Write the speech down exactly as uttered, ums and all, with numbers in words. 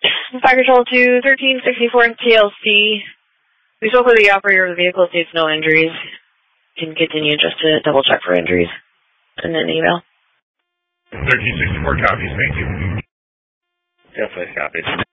Fire Control to thirteen sixty-four T L C. We spoke with the operator of the vehicle, states no injuries. Can continue just to double check for injuries. And then email. thirteen sixty-four copies, thank you. Definitely copies.